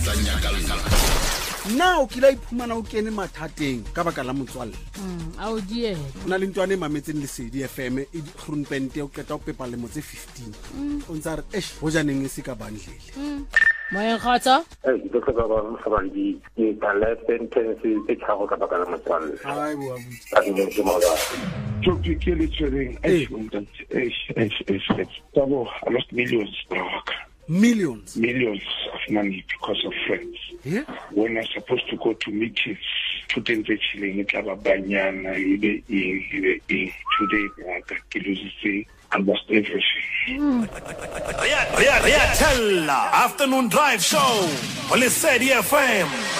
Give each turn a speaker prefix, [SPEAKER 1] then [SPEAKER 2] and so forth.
[SPEAKER 1] tsa nyakalala.
[SPEAKER 2] Now kila iphumana o kene mathateng ka baka la motswalle.
[SPEAKER 3] Ao die.
[SPEAKER 2] Ona le ntwane mametseng le Sedi FM e di Groenpente o keta o pepa le motse 15. O ntsa re ho janeng e se ka bandlele.
[SPEAKER 3] Moya khatsa?
[SPEAKER 4] Ke tlo ka ba mosabadi ke tala sentence e tshego ka baka la motswalle.
[SPEAKER 2] Ai bo abuti.
[SPEAKER 4] Ka dilo ke mo ga.
[SPEAKER 5] Tropically trading, I lost millions.
[SPEAKER 2] Millions
[SPEAKER 5] Of money because of friends.
[SPEAKER 2] Yeah.
[SPEAKER 5] When I'm supposed to go to meetings, today today I lost everything.
[SPEAKER 1] Afternoon drive show. Well, it's Sedi FM.